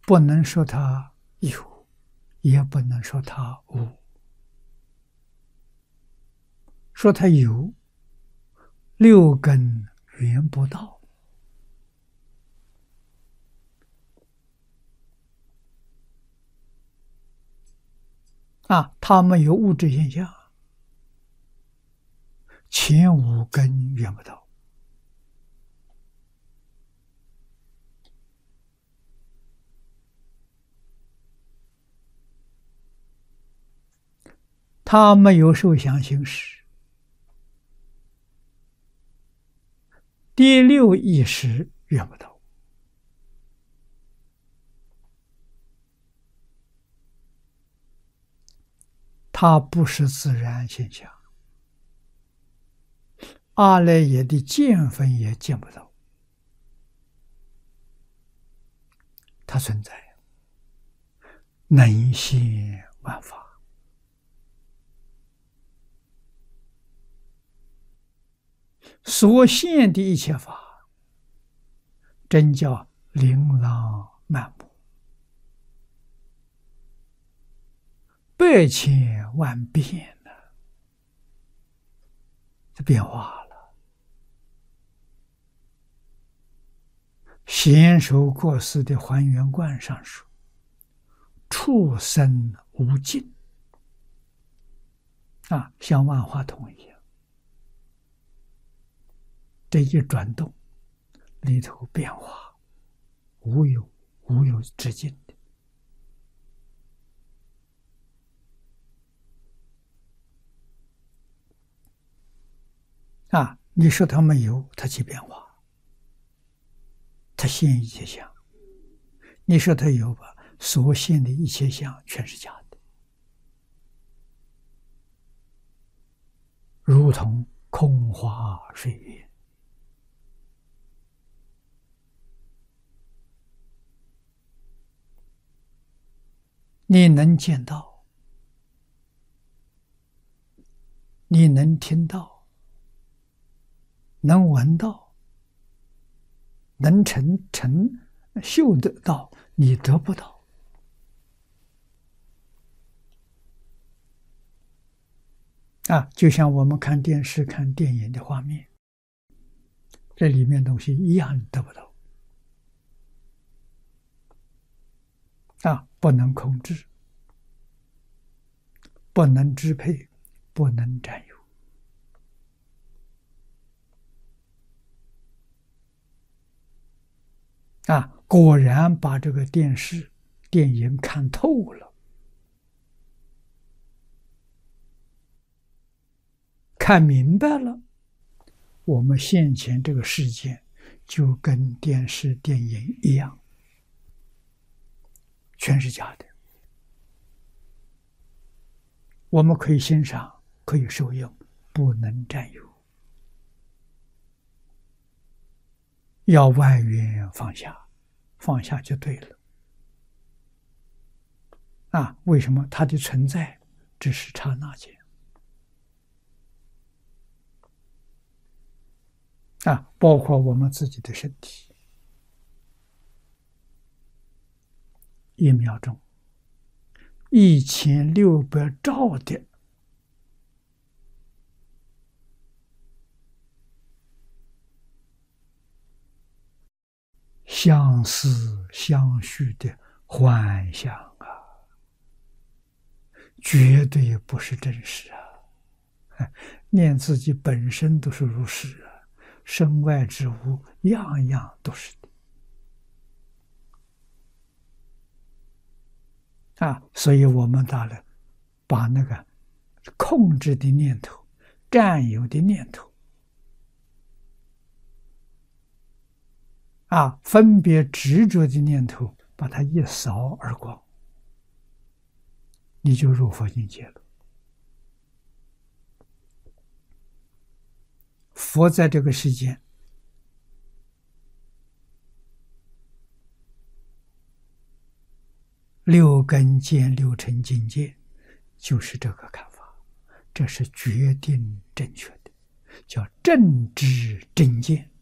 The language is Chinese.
不能说它有，也不能说它无。说它有，六根缘不到。它没有物质现象，前五根缘不到。它没有受想行识，第六意识缘不到。它不是自然现象，阿赖耶的见分也见不到，它存在，能现万法。所现的一切法，真叫琳琅满目，百千万变呢，这变化了。贤首过世的还原观上说：“畜生无尽。”像万花筒一样，这一转动，里头变化无有止境的。你说它没有，它起变化，它现一切相；你说它有吧，所现的一切相全是假的，如同空花水月。你能见到，你能听到，能闻到，能嗅得到，你得不到。就像我们看电视、看电影的画面，这里面东西一样得不到。不能控制，不能支配，不能占有。果然把这个电视、电影看透了，看明白了，我们现前这个世界就跟电视、电影一样，全是假的。我们可以欣赏，可以受用，不能占有。要万缘放下，放下就对了。为什么它的存在只是刹那间？包括我们自己的身体，1秒钟1600兆的相似相续的幻想绝对不是真实念自己本身都是如是身外之物样样都是的所以我们把那个控制的念头、占有的念头分别执着的念头，把它一扫而光，你就入佛境界了。佛在这个世间六根见六尘境界，就是这个看法，这是决定正确的，叫正知正见。